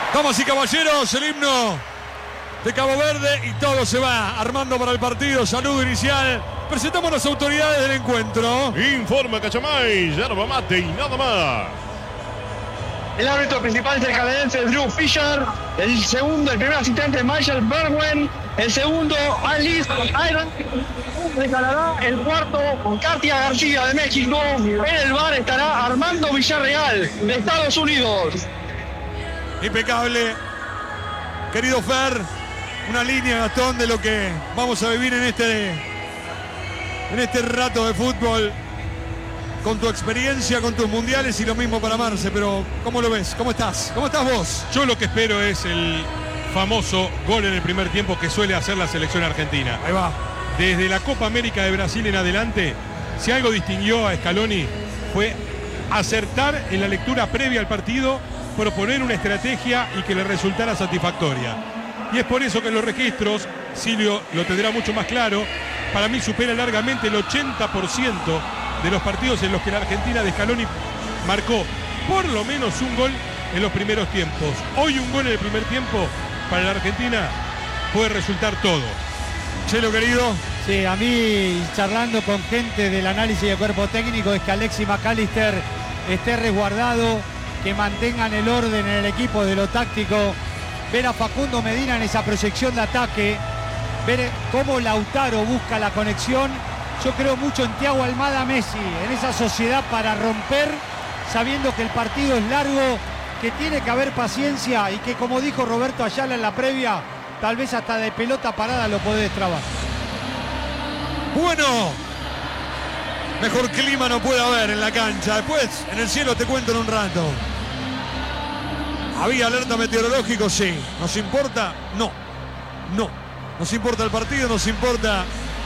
Damas y caballeros, el himno de Cabo Verde y todo se va armando para el partido. Saludo inicial. Presentamos las autoridades del encuentro. Informa Cachamay, yerba mate y nada más. El árbitro principal es el canadiense Drew Fisher. El primer asistente es Michael Bergwen. El segundo, Alice Iron de Canadá. El cuarto, Katia García de México. En el bar estará Armando Villarreal de Estados Unidos. Impecable. Querido Fer, una línea, Gastón, de lo que vamos a vivir en este rato de fútbol. Con tu experiencia, con tus mundiales y lo mismo para Marce, pero ¿cómo lo ves? ¿Cómo estás? ¿Cómo estás vos? Yo lo que espero es el famoso gol en el primer tiempo que suele hacer la selección argentina. Ahí va. Desde la Copa América de Brasil en adelante, si algo distinguió a Scaloni fue acertar en la lectura previa al partido, proponer una estrategia y que le resultara satisfactoria. Y es por eso que en los registros, Silvio lo tendrá mucho más claro, para mí supera largamente el 80% de los partidos en los que la Argentina de Scaloni marcó por lo menos un gol en los primeros tiempos. Hoy un gol en el primer tiempo para la Argentina puede resultar todo. Chelo, querido. Sí, a mí, charlando con gente del análisis de cuerpo técnico, es que Alexis McAllister esté resguardado, que mantengan el orden en el equipo de lo táctico, ver a Facundo Medina en esa proyección de ataque, ver cómo Lautaro busca la conexión. Yo creo mucho en Thiago Almada Messi, en esa sociedad para romper, sabiendo que el partido es largo, que tiene que haber paciencia y que, como dijo Roberto Ayala en la previa, tal vez hasta de pelota parada lo podés trabar. Bueno, mejor clima no puede haber en la cancha. Después, en el cielo te cuento en un rato. ¿Había alerta meteorológico? Sí. ¿Nos importa? No. No. Nos importa el partido, nos importa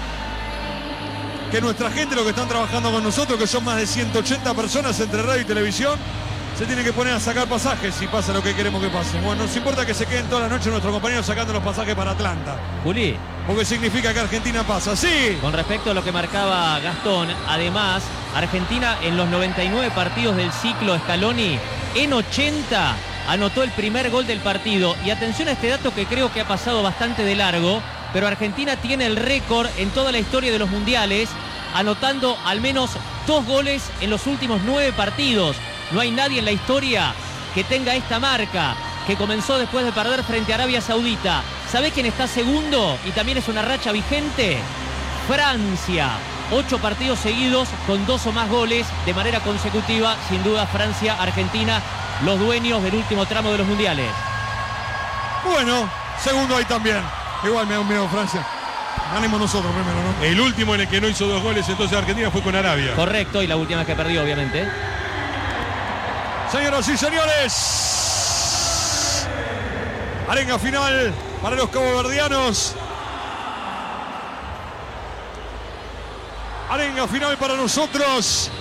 que nuestra gente, los que están trabajando con nosotros, que son más de 180 personas entre radio y televisión, se tienen que poner a sacar pasajes si pasa lo que queremos que pase. Bueno, nos importa que se queden toda la noche nuestros compañeros sacando los pasajes para Atlanta. Juli. Porque significa que Argentina pasa. Sí. Con respecto a lo que marcaba Gastón, además, Argentina en los 99 partidos del ciclo Scaloni, en 80 anotó el primer gol del partido. Y atención a este dato que creo que ha pasado bastante de largo, pero Argentina tiene el récord en toda la historia de los mundiales, anotando al menos 2 goles en los últimos 9 partidos. No hay nadie en la historia que tenga esta marca, que comenzó después de perder frente a Arabia Saudita. ¿Sabés quién está segundo? Y también es una racha vigente. Francia. 8 partidos seguidos con 2 o más goles de manera consecutiva. Sin duda Francia, Argentina, los dueños del último tramo de los mundiales. Bueno, segundo ahí también. Igual me da un miedo Francia. Ganemos nosotros primero, ¿no? El último en el que no hizo 2 goles entonces Argentina fue con Arabia. Correcto, y la última que perdió, obviamente. Señoras y señores, arenga final para los caboverdianos. Arenga final para nosotros.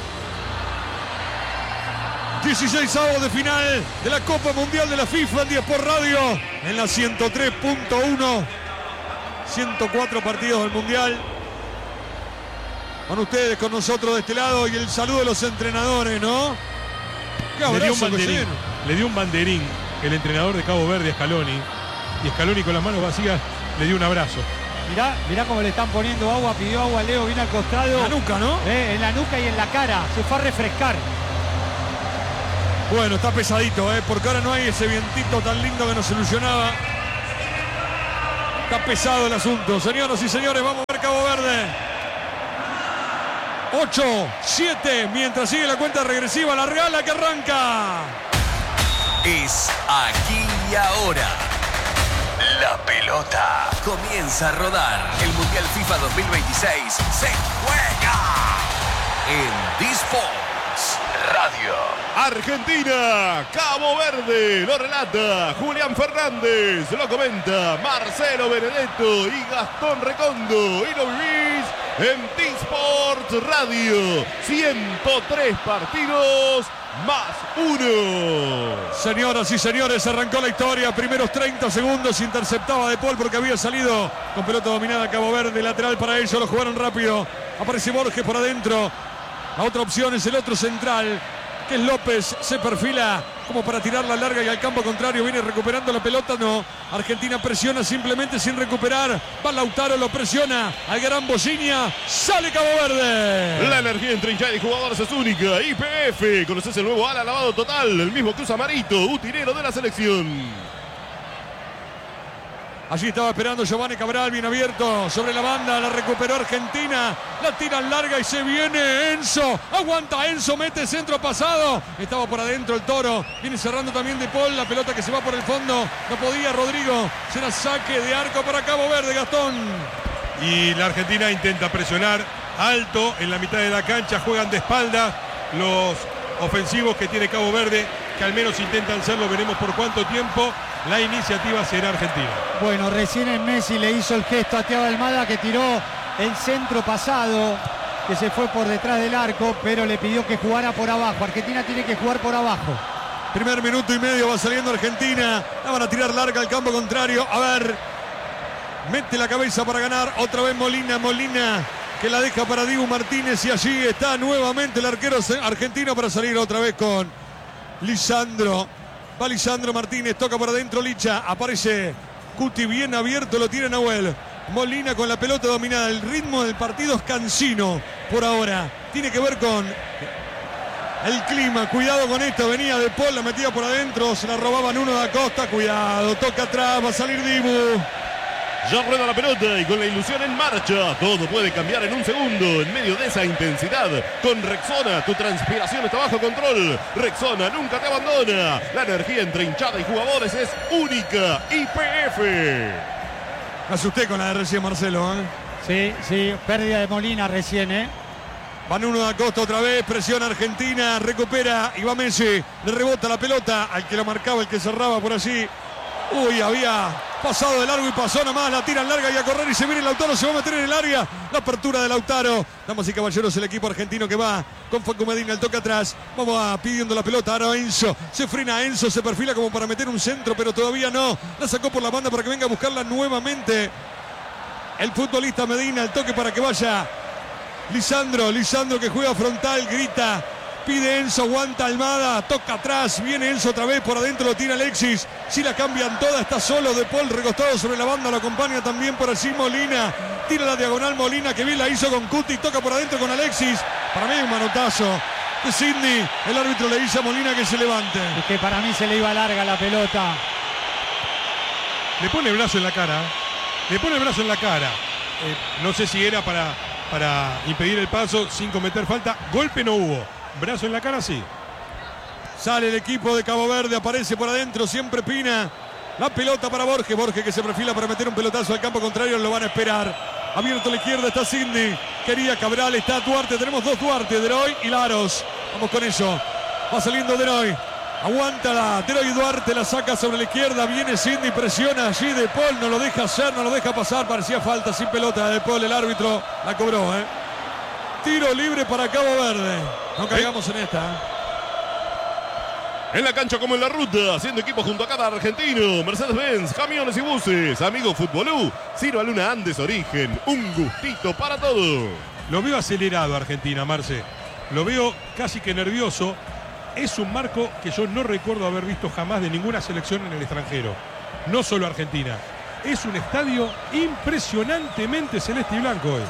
16avos de final de la Copa Mundial de la FIFA en 10 por radio. En la 103.1. 104 partidos del Mundial. Con ustedes, con nosotros de este lado. Y el saludo de los entrenadores, ¿no? Qué abrazo que se dieron. Le dio un banderín el entrenador de Cabo Verde a Scaloni. Y Scaloni con las manos vacías le dio un abrazo. Mirá cómo le están poniendo agua, pidió agua Leo, viene al costado. En la nuca, ¿no? En la nuca y en la cara, se fue a refrescar. Bueno, está pesadito, porque ahora no hay ese vientito tan lindo que nos ilusionaba. Está pesado el asunto. Señoras y señores, vamos a ver Cabo Verde. 8-7, mientras sigue la cuenta regresiva, la regala que arranca. Es aquí y ahora. La pelota comienza a rodar. El Mundial FIFA 2026 se juega en D-Sports Radio. Argentina, Cabo Verde, lo relata Julián Fernández, lo comenta Marcelo Benedetto y Gastón Recondo, y lo vivís en D-Sports Radio. 103 partidos más 1. Señoras y señores, arrancó la historia. Primeros 30 segundos interceptaba De Paul porque había salido con pelota dominada Cabo Verde, lateral para ellos, lo jugaron rápido. Aparece Borges por adentro. La otra opción es el otro central, que es López. Se perfila como para tirarla larga y al campo contrario. Viene recuperando la pelota, no. Argentina presiona simplemente sin recuperar. Va Lautaro, lo presiona al gran Bociña. Sale Cabo Verde. La energía entre hinchada y jugadores es única. YPF, conoces el nuevo ala lavado total. El mismo Cruz Amarito, utilero de la selección. Allí estaba esperando Giovanni Cabral, bien abierto sobre la banda, la recuperó Argentina, la tiran larga y se viene Enzo, aguanta Enzo, mete centro pasado, estaba por adentro el Toro, viene cerrando también De Paul, la pelota que se va por el fondo, no podía Rodrigo, será saque de arco para Cabo Verde, Gastón. Y la Argentina intenta presionar alto en la mitad de la cancha, juegan de espaldas los ofensivos que tiene Cabo Verde, que al menos intentan serlo, veremos por cuánto tiempo. La iniciativa será argentina. Bueno, recién en Messi le hizo el gesto a Thiago Almada, que tiró el centro pasado, que se fue por detrás del arco, pero le pidió que jugara por abajo. Argentina tiene que jugar por abajo. Primer minuto y medio va saliendo Argentina. La van a tirar larga al campo contrario. A ver, mete la cabeza para ganar. Otra vez Molina que la deja para Dibu Martínez. Y allí está nuevamente el arquero argentino para salir otra vez con Lisandro. Va Lisandro Martínez, toca por adentro Licha, aparece Cuti bien abierto, lo tiene Nahuel. Molina con la pelota dominada, el ritmo del partido es cansino por ahora. Tiene que ver con el clima, cuidado con esto, venía De Paul, la metía por adentro, se la robaban uno de Acosta, cuidado, toca atrás, va a salir Dibu. Ya rueda la pelota y con la ilusión en marcha. Todo puede cambiar en un segundo en medio de esa intensidad. Con Rexona, tu transpiración está bajo control. Rexona nunca te abandona. La energía entre hinchada y jugadores es única. YPF. Me asusté con la de recién, Marcelo. Sí, pérdida de Molina recién, Van uno de Acosta otra vez, presiona Argentina, recupera y va Messi. Le rebota la pelota al que lo marcaba, el que cerraba por allí. Uy, había pasado de largo y pasó nomás, la tiran larga y a correr y se viene Lautaro, se va a meter en el área. La apertura de Lautaro. Damas y caballeros, el equipo argentino que va con Facu Medina, el toque atrás. Vamos pidiendo la pelota, ahora Enzo. Se frena Enzo, se perfila como para meter un centro, pero todavía no. La sacó por la banda para que venga a buscarla nuevamente el futbolista Medina, el toque para que vaya Lisandro que juega frontal, grita. Pide Enzo, aguanta Almada, toca atrás, viene Enzo otra vez, por adentro lo tira Alexis. Si la cambian toda, está solo De Paul recostado sobre la banda, lo acompaña también por allí Molina. Tira la diagonal Molina, que bien la hizo con Cuti, toca por adentro con Alexis. Para mí hay un manotazo de Sidney. El árbitro le dice a Molina que se levante. Es que para mí se le iba larga la pelota. Le pone el brazo en la cara. No sé si era para impedir el paso sin cometer falta. Golpe no hubo. Brazo en la cara, sí. Sale el equipo de Cabo Verde, aparece por adentro, siempre Pina. La pelota para Borges que se perfila para meter un pelotazo al campo contrario, lo van a esperar. Abierto a la izquierda está Sidney. Quería Cabral, está Duarte, tenemos dos Duarte, Deroy y Laros. Vamos con eso. Va saliendo Deroy. Aguanta Deroy y Duarte, la saca sobre la izquierda. Viene Sidney, presiona allí De Paul, no lo deja hacer, no lo deja pasar. Parecía falta sin pelota De Paul, el árbitro la cobró, Tiro libre para Cabo Verde. No caigamos en esta. En la cancha como en la ruta, haciendo equipo junto a cada argentino. Mercedes-Benz, camiones y buses. Amigo Futbolú, Ciro Luna Andes Origen. Un gustito para todo. Lo veo acelerado Argentina, Marce. Lo veo casi que nervioso. Es un marco que yo no recuerdo haber visto jamás de ninguna selección en el extranjero. No solo Argentina. Es un estadio impresionantemente celeste y blanco hoy.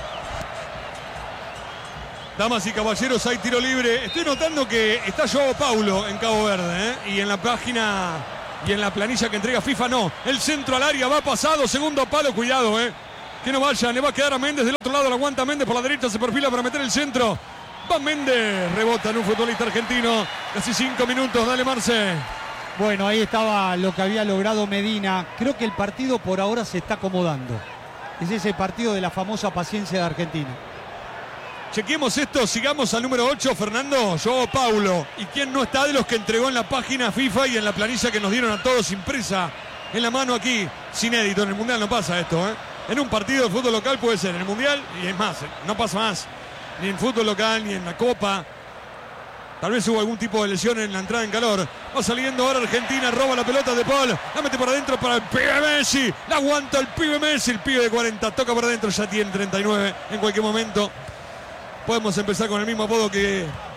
Damas y caballeros, hay tiro libre. Estoy notando que está Joao Paulo en Cabo Verde, y en la página y en la planilla que entrega FIFA no. El centro al área va pasado, segundo palo, cuidado, que no vaya, le va a quedar a Méndez del otro lado, lo aguanta Méndez por la derecha, se perfila para meter el centro. Va Méndez, rebota en un futbolista argentino. Casi 5 minutos, dale Marce. Bueno, ahí estaba lo que había logrado Medina. Creo que el partido por ahora se está acomodando. Es ese partido de la famosa paciencia de Argentina. Chequemos esto, sigamos al número 8, Fernando, Joao Paulo. ¿Y quién no está de los que entregó en la página FIFA y en la planilla que nos dieron a todos impresa en la mano aquí? Sin édito, en el Mundial no pasa esto, En un partido de fútbol local puede ser, en el Mundial, y es más, no pasa más. Ni en fútbol local, ni en la Copa. Tal vez hubo algún tipo de lesión en la entrada en calor. Va saliendo ahora Argentina, roba la pelota de Paul. La mete por adentro para el pibe Messi. La aguanta el pibe Messi, el pibe de 40. Toca por adentro, ya tiene 39 en cualquier momento. Podemos empezar con el mismo apodo que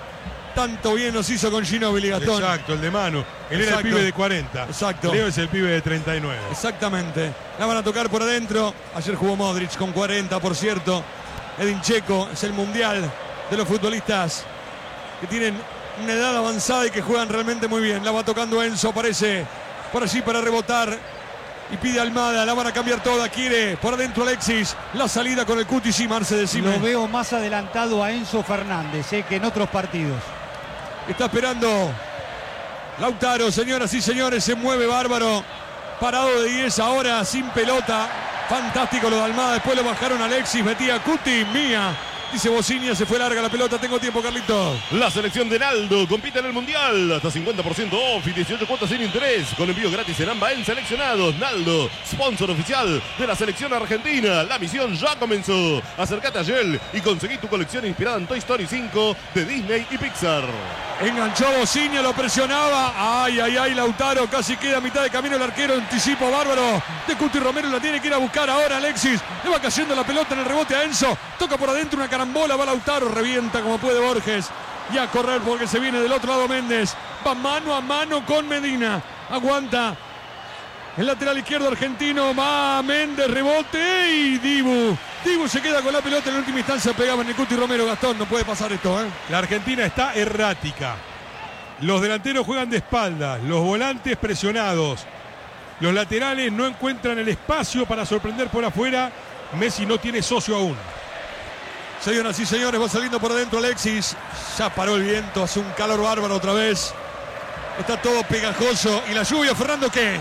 tanto bien nos hizo con Ginóbili, Gastón. Exacto, el de Manu. Él era el pibe de 40. Exacto. Leo es el pibe de 39. Exactamente. La van a tocar por adentro. Ayer jugó Modric con 40, por cierto. Edin Dzeko es el mundial de los futbolistas que tienen una edad avanzada y que juegan realmente muy bien. La va tocando Enzo, aparece por allí para rebotar y pide Almada. La van a cambiar toda, quiere por adentro Alexis. La salida con el Cuti, sí, Marce, decime. Lo veo más adelantado a Enzo Fernández que en otros partidos. Está esperando Lautaro, señoras y señores, se mueve bárbaro. Parado de 10 ahora, sin pelota. Fantástico lo de Almada, después lo bajaron a Alexis, metía Cuti, mía. Dice Bocinia, se fue larga la pelota, tengo tiempo, Carlitos. La selección de Naldo compite en el Mundial. Hasta 50% off y 18 cuotas sin interés. Con envío gratis en AMBA en seleccionados. Naldo, sponsor oficial de la selección argentina. La misión ya comenzó. Acércate a Shell y conseguí tu colección inspirada en Toy Story 5 de Disney y Pixar. Enganchó a Bocinia, lo presionaba. Ay, ay, ay, Lautaro, casi queda a mitad de camino el arquero. Anticipo bárbaro de Cuti Romero, la tiene que ir a buscar ahora Alexis. Le va cayendo la pelota en el rebote a Enzo. Toca por adentro una carambola, va Lautaro, revienta como puede Borges. Y a correr porque se viene del otro lado Méndez. Va mano a mano con Medina. Aguanta el lateral izquierdo argentino. Va Méndez, rebote y Dibu. Dibu se queda con la pelota en la última instancia. Pegaba en el Cuti Romero. Gastón, no puede pasar esto, ¿eh? La Argentina está errática. Los delanteros juegan de espaldas. Los volantes presionados. Los laterales no encuentran el espacio para sorprender por afuera. Messi no tiene socio aún. Señoras y señores, va saliendo por adentro Alexis. Ya paró el viento, hace un calor bárbaro otra vez. Está todo pegajoso. ¿Y la lluvia, Fernando, qué?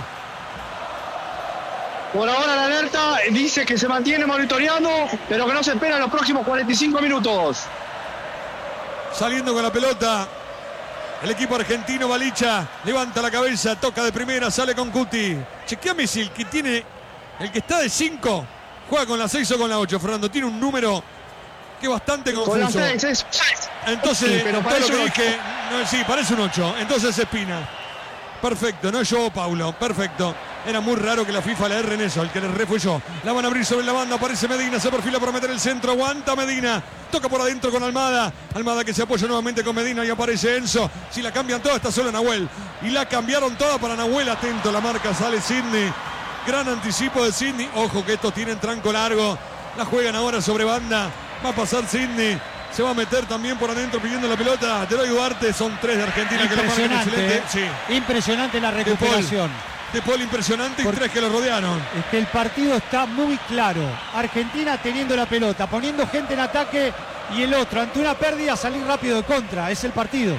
Por ahora la alerta dice que se mantiene monitoreando, pero que no se espera en los próximos 45 minutos. Saliendo con la pelota el equipo argentino. Balicha levanta la cabeza, toca de primera, sale con Cuti. Chequeame si el que tiene, el que está de 5 juega con la 6 o con la 8, Fernando. Tiene un número que es bastante confuso. Con la 6 es... Entonces, sí, pero parece lo que un dije, no, sí, parece un 8. Entonces Espina. Perfecto, no yo, Paulo. Perfecto. Era muy raro que la FIFA le erre en eso. El que le erré fue yo. La van a abrir sobre la banda. Aparece Medina. Se perfila para meter el centro. Aguanta Medina. Toca por adentro con Almada. Almada que se apoya nuevamente con Medina. Y aparece Enzo. Si la cambian toda, está solo Nahuel. Y la cambiaron toda para Nahuel. Atento. La marca sale Sidney. Gran anticipo de Sidney. Ojo que estos tienen tranco largo. La juegan ahora sobre banda. Va a pasar Sidney. Se va a meter también por adentro pidiendo la pelota. Te doy Duarte. Son 3 de Argentina que lo marcan excelente. Sí. Impresionante la recuperación. De Paul impresionante y 3 que lo rodearon. Es que el partido está muy claro. Argentina teniendo la pelota, poniendo gente en ataque y el otro, ante una pérdida, salir rápido de contra. Es el partido.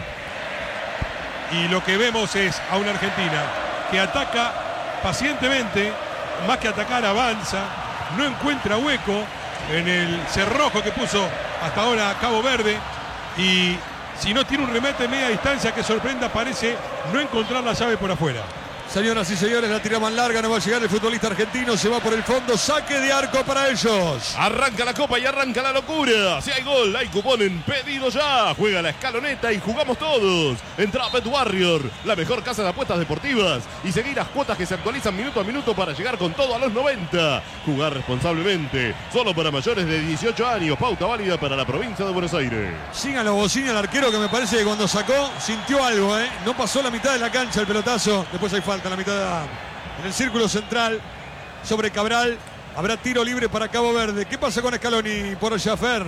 Y lo que vemos es a una Argentina que ataca pacientemente, más que atacar, avanza, no encuentra hueco en el cerrojo que puso hasta ahora Cabo Verde. Y si no tiene un remate de media distancia que sorprenda, parece no encontrar la llave por afuera. Señoras y señores, la tira más larga, no va a llegar el futbolista argentino, se va por el fondo, saque de arco para ellos. Arranca la copa y arranca la locura. Si hay gol, hay cupón en pedido ya. Juega la escaloneta y jugamos todos. Entra a Bet Warrior, la mejor casa de apuestas deportivas. Y seguir las cuotas que se actualizan minuto a minuto para llegar con todo a los 90. Jugar responsablemente, solo para mayores de 18 años. Pauta válida para la provincia de Buenos Aires. Síganlo, Bocinia, el arquero, que me parece que cuando sacó sintió algo, ¿eh? No pasó la mitad de la cancha el pelotazo. Después hay falta en la mitad en el círculo central sobre Cabral. Habrá tiro libre para Cabo Verde. ¿Qué pasa con Scaloni por allá, Fer?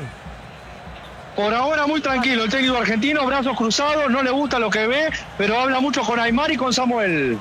Por ahora muy tranquilo el técnico argentino, brazos cruzados, no le gusta lo que ve, pero habla mucho con Aymar y con Samuel.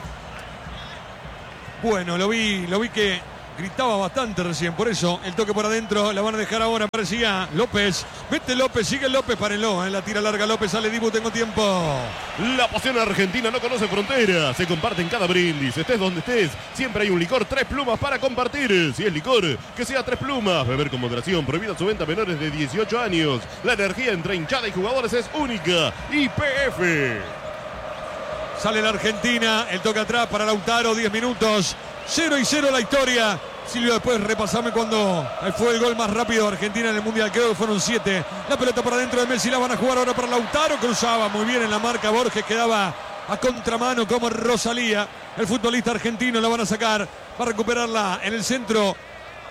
Bueno, lo vi que gritaba bastante recién, por eso el toque por adentro, la van a dejar ahora, parecía López, vete López, sigue López, párenlo, la tira larga López, sale Dibu, tengo tiempo. La pasión argentina no conoce fronteras, se comparte en cada brindis, estés donde estés, siempre hay un licor 3 plumas para compartir, si es licor, que sea 3 plumas, beber con moderación, prohibida su venta a menores de 18 años, la energía entre hinchada y jugadores es única, YPF. Sale la Argentina, el toque atrás para Lautaro, 10 minutos, 0-0 la historia. Silvio, después repasame cuando fue el gol más rápido de Argentina en el Mundial, creo que fueron 7. La pelota para adentro de Messi, la van a jugar ahora para Lautaro, cruzaba muy bien en la marca Borges, quedaba a contramano como Rosalía. El futbolista argentino la van a sacar para recuperarla en el centro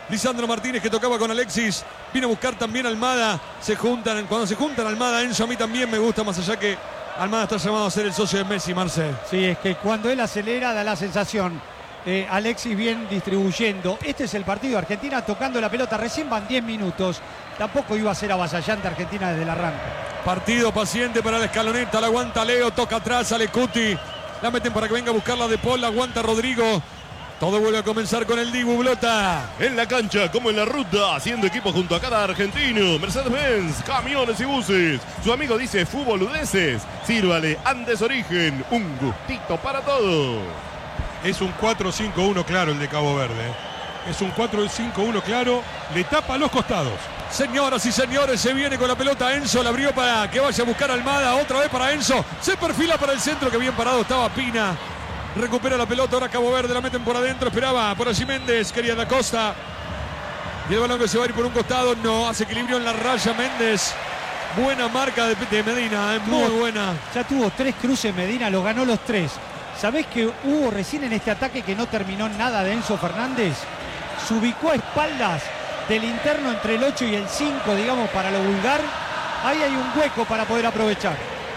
Lisandro Martínez, que tocaba con Alexis. Vino a buscar también a Almada. Cuando se juntan Almada, Enzo, a mí también me gusta, más allá que Almada está llamado a ser el socio de Messi, Marce. Sí, es que cuando él acelera da la sensación. Alexis bien distribuyendo. Este es el partido. Argentina tocando la pelota. Recién van 10 minutos. Tampoco iba a ser avasallante Argentina desde el arranque. Partido paciente para la escaloneta. La aguanta Leo. Toca atrás. Alecuti. La meten para que venga a buscarla De Paul. La aguanta Rodrigo. Todo vuelve a comenzar con el Dibu Blota. En la cancha como en la ruta, haciendo equipo junto a cada argentino. Mercedes-Benz, camiones y buses. Su amigo dice fútbol Udeces. Sírvale Andes Origen. Un gustito para todo. Es un 4-5-1 claro el de Cabo Verde. Es un 4-5-1 claro. Le tapa a los costados. Señoras y señores, se viene con la pelota Enzo. La abrió para que vaya a buscar a Almada. Otra vez para Enzo. Se perfila para el centro, que bien parado estaba Pina. Recupera la pelota, ahora Cabo Verde, la meten por adentro. Esperaba por allí Méndez, quería Da Costa. Y el balón que se va a ir por un costado. No, hace equilibrio en la raya Méndez. Buena marca de Medina, muy buena. Ya tuvo 3 cruces Medina, los ganó los 3. ¿Sabés que hubo recién en este ataque que no terminó nada de Enzo Fernández? Se ubicó a espaldas del interno entre el 8 y el 5, digamos, para lo vulgar. Ahí hay un hueco para poder aprovechar.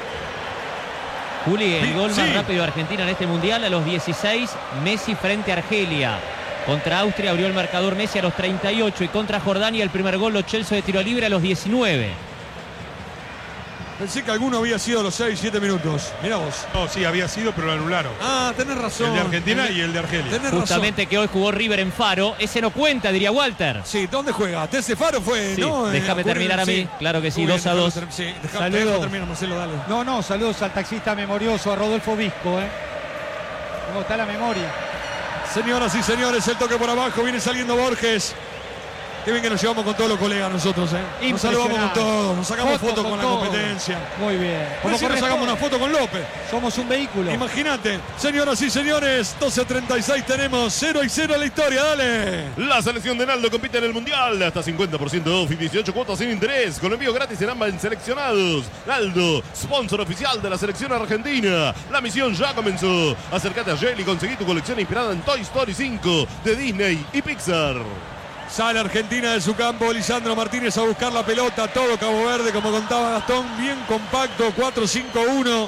Juli, el gol sí. más rápido de Argentina en este Mundial a los 16, Messi frente a Argelia. Contra Austria abrió el marcador Messi a los 38 y contra Jordania el primer gol Lo Celso de tiro libre a los 19. Pensé que alguno había sido a los 6-7 minutos. Mirá vos. No, sí, había sido, pero lo anularon. Ah, tenés razón. El de Argentina y el de Argelia. Tenés Justamente razón. Que hoy jugó River en Faro. Ese no cuenta, diría Walter. Sí, ¿dónde juega? Tese Faro fue, Sí, ¿no? déjame terminar a mí. Sí. Claro que sí, Muy bien, 2-2. Sí, Saludos. déjame terminar, Marcelo, dale. No, saludos al taxista memorioso, a Rodolfo Visco. ¿Cómo está la memoria? Señoras y señores, el toque por abajo. Viene saliendo Borges. Qué bien que nos llevamos con todos los colegas nosotros, Nos saludamos con todos, nos sacamos fotos con la todos. competencia. Muy bien. Como si nos sacamos una foto con López. Somos un vehículo. Imagínate, señoras y señores, 12:36 tenemos 0-0 en la historia, dale. La selección de Naldo compite en el Mundial. Hasta 50% off y 18 cuotas sin interés. Con envío gratis en ambas seleccionados. Naldo, sponsor oficial de la selección argentina. La misión ya comenzó. Acércate a Shell y conseguí tu colección inspirada en Toy Story 5 de Disney y Pixar. Sale Argentina de su campo, Lisandro Martínez a buscar la pelota, todo Cabo Verde, como contaba Gastón, bien compacto, 4-5-1.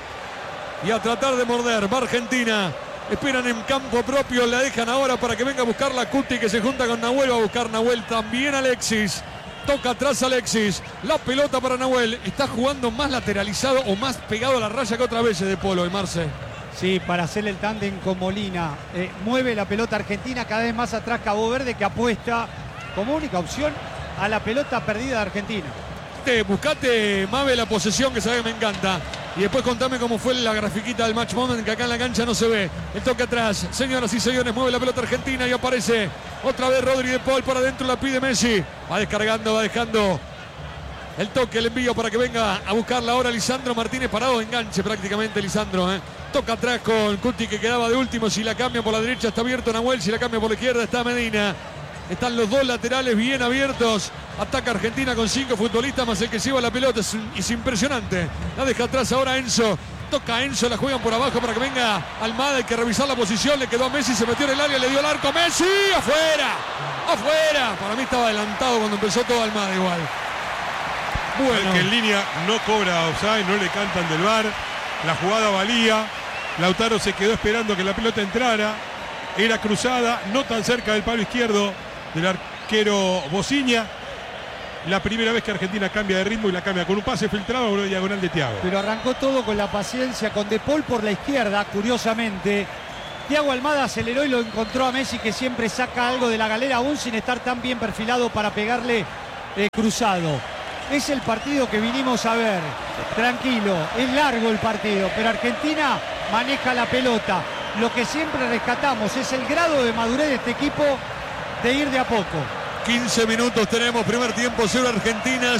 Y a tratar de morder, va Argentina. Esperan en campo propio, la dejan ahora para que venga a buscar la Cuti, que se junta con Nahuel, va a buscar Nahuel también Alexis. Toca atrás Alexis, la pelota para Nahuel, está jugando más lateralizado o más pegado a la raya que otra vez de Polo y Marce. Sí, para hacer el tándem con Molina. Mueve la pelota Argentina, cada vez más atrás Cabo Verde, que apuesta como única opción a la pelota perdida de Argentina. Buscate, Mabe, la posesión, que sabe que me encanta. Y después contame cómo fue la grafiquita del match moment, que acá en la cancha no se ve. El toque atrás, señoras y señores, mueve la pelota Argentina y aparece otra vez Rodri De Paul, para adentro la pide Messi. Va descargando, va dejando el toque, el envío para que venga a buscarla ahora Lisandro Martínez, parado de enganche prácticamente Lisandro. Toca atrás con Cuti, que quedaba de último. Si la cambia por la derecha está abierto Nahuel, si la cambia por la izquierda está Medina. Están los dos laterales bien abiertos. Ataca Argentina con 5 futbolistas más el que lleva la pelota. Es impresionante. La deja atrás ahora Enzo. Toca Enzo, la juegan por abajo para que venga Almada. Hay que revisar la posición. Le quedó a Messi, se metió en el área, le dio el arco. ¡Messi! ¡Afuera! ¡Afuera! Para mí estaba adelantado cuando empezó todo Almada igual. Bueno, que en línea no cobra offside, no le cantan del VAR. La jugada valía. Lautaro se quedó esperando que la pelota entrara. Era cruzada, no tan cerca del palo izquierdo del arquero Bociña. La primera vez que Argentina cambia de ritmo y la cambia con un pase filtrado a una diagonal de Thiago. Pero arrancó todo con la paciencia, con De Paul por la izquierda, curiosamente. Thiago Almada aceleró y lo encontró a Messi, que siempre saca algo de la galera, aún sin estar tan bien perfilado para pegarle cruzado. Es el partido que vinimos a ver. Tranquilo, es largo el partido, pero Argentina maneja la pelota. Lo que siempre rescatamos es el grado de madurez de este equipo de ir de a poco. 15 minutos tenemos, primer tiempo, 0 Argentina,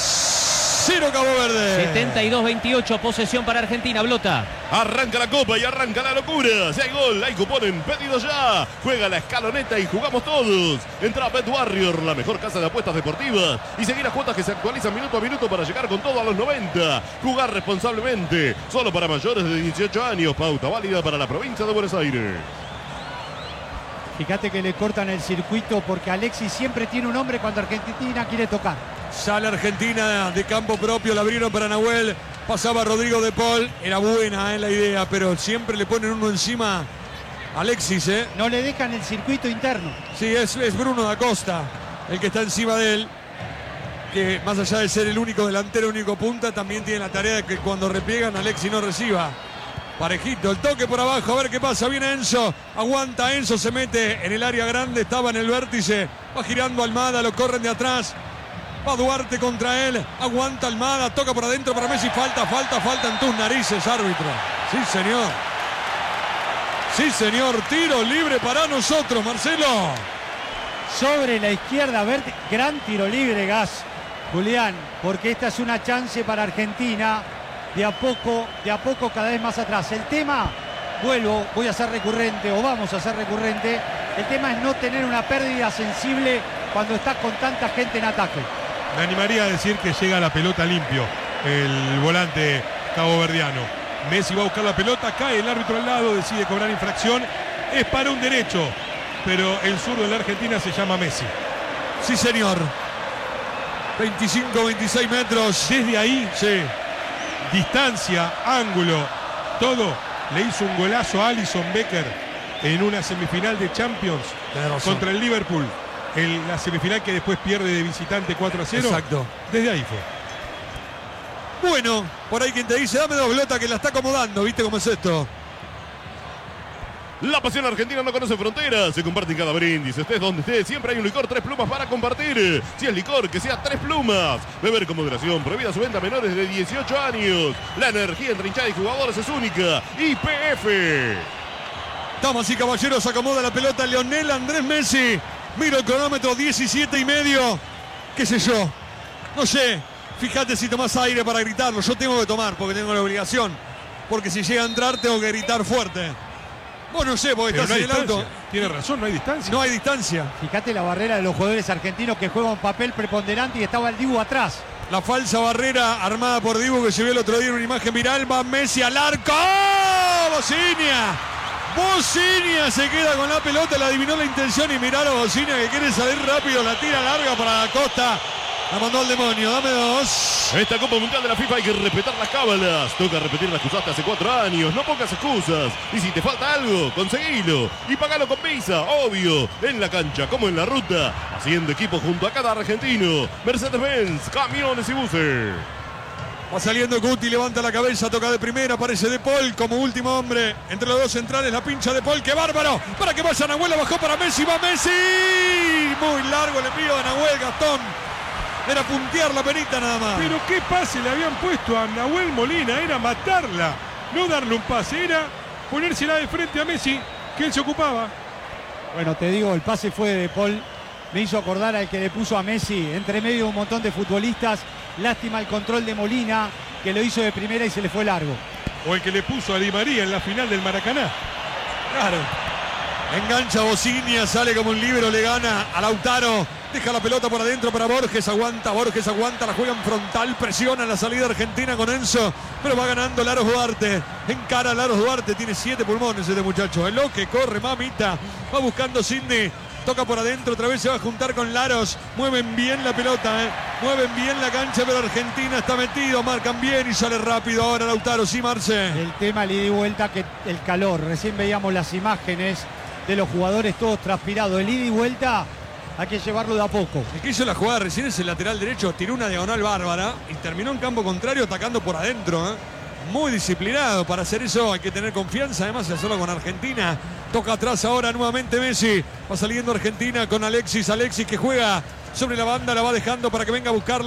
0 Cabo Verde. 72-28, posesión para Argentina, Blota. Arranca la copa y arranca la locura. Si hay gol, hay cupón en Pedido Ya. Juega la escaloneta y jugamos todos. Entra a Bet Warrior, la mejor casa de apuestas deportivas. Y seguir las cuotas que se actualizan minuto a minuto para llegar con todo a los 90. Jugar responsablemente. Solo para mayores de 18 años. Pauta válida para la provincia de Buenos Aires. Fíjate que le cortan el circuito porque Alexis siempre tiene un hombre cuando Argentina quiere tocar. Sale Argentina de campo propio, la abrieron para Nahuel. Pasaba Rodrigo de Paul. Era buena la idea, pero siempre le ponen uno encima a Alexis. No le dejan el circuito interno. Sí, es Bruno da Costa el que está encima de él. Que más allá de ser el único delantero, único punta, también tiene la tarea de que cuando repliegan Alexis no reciba. Parejito, el toque por abajo, a ver qué pasa. Viene Enzo, aguanta Enzo, se mete en el área grande, estaba en el vértice. Va girando Almada, lo corren de atrás. Va Duarte contra él, aguanta Almada, toca por adentro para Messi. Falta en tus narices, árbitro. Sí, señor. Sí, señor, tiro libre para nosotros, Marcelo. Sobre la izquierda, gran tiro libre, Gas, Julián, porque esta es una chance para Argentina. De a poco, cada vez más atrás. El tema, voy a ser recurrente, o vamos a ser recurrente. El tema es no tener una pérdida sensible cuando estás con tanta gente en ataque. Me animaría a decir que llega la pelota limpio el volante caboverdiano. Messi va a buscar la pelota, cae el árbitro al lado, decide cobrar infracción. Es para un derecho, pero el zurdo de la Argentina se llama Messi. Sí, señor. 25, 26 metros. Desde ahí, sí. Distancia, ángulo, todo. Le hizo un golazo a Alisson Becker en una semifinal de Champions contra el Liverpool. La semifinal que después pierde de visitante 4-0. Exacto. Desde ahí fue. Bueno, por ahí quien te dice, dame dos pelotas que la está acomodando. ¿Viste cómo es esto? La pasión argentina no conoce fronteras, se comparte en cada brindis. Estés donde estés, siempre hay un licor 3 plumas para compartir. Si es licor, que sea 3 plumas. Beber con moderación, prohibida su venta a menores de 18 años. La energía entre hinchada y jugadores es única. YPF. Damas y caballeros, acomoda la pelota Lionel Andrés Messi. Miro el cronómetro, 17:30. ¿Qué sé yo? No sé. Fíjate si tomás aire para gritarlo. Yo tengo que tomar porque tengo la obligación. Porque si llega a entrar tengo que gritar fuerte. Vos no sé, porque estás en el auto. Tiene razón, no hay distancia. No hay distancia. Fíjate la barrera de los jugadores argentinos que juegan un papel preponderante y estaba el Dibu atrás. La falsa barrera armada por Dibu que se vio el otro día en una imagen viral. Va Messi al arco. ¡Oh! Bocinia. Bocinia se queda con la pelota, le adivinó la intención y mirá a Bocinia que quiere salir rápido. La tira larga para la Costa. La mandó al demonio, dame dos. Esta Copa Mundial de la FIFA hay que respetar las cábalas. Toca repetir las que usaste hace 4 años. No pongas excusas. Y si te falta algo, conseguilo. Y pagalo con Visa, obvio. En la cancha como en la ruta. Haciendo equipo junto a cada argentino. Mercedes-Benz, camiones y buses. Va saliendo Guti, levanta la cabeza, toca de primera, aparece De Paul como último hombre. Entre los dos centrales, la pincha De Paul, ¡qué bárbaro! Para que vaya Nahuel, bajó para Messi, va Messi. Muy largo el envío de Nahuel, Gastón. Era puntear la perita nada más. Pero qué pase le habían puesto a Nahuel Molina, era matarla. No darle un pase, era ponérsela de frente a Messi, que él se ocupaba. Bueno, te digo, el pase fue de Paul. Me hizo acordar al que le puso a Messi entre medio de un montón de futbolistas. Lástima el control de Molina, que lo hizo de primera y se le fue largo. O el que le puso a Di María en la final del Maracaná. Claro. Engancha Bocinia, sale como un libro, le gana a Lautaro. Deja la pelota por adentro para Borges, aguanta, la juega en frontal, presiona la salida argentina con Enzo, pero va ganando Laros Duarte. Encara a Laros Duarte, tiene 7 pulmones este muchacho. Es lo que corre, mamita. Va buscando Sidney. Toca por adentro, otra vez se va a juntar con Laros. Mueven bien la pelota, mueven bien la cancha, pero Argentina está metido. Marcan bien y sale rápido ahora Lautaro. Sí, Marce. El tema le di vuelta, que el calor. Recién veíamos las imágenes de los jugadores todos transpirados. El ida y vuelta hay que llevarlo de a poco. El que hizo la jugada recién es el lateral derecho. Tiró una diagonal bárbara y terminó en campo contrario atacando por adentro. Muy disciplinado para hacer eso. Hay que tener confianza además de hacerlo con Argentina. Toca atrás ahora nuevamente Messi. Va saliendo Argentina con Alexis. Alexis que juega sobre la banda. La va dejando para que venga a buscarla.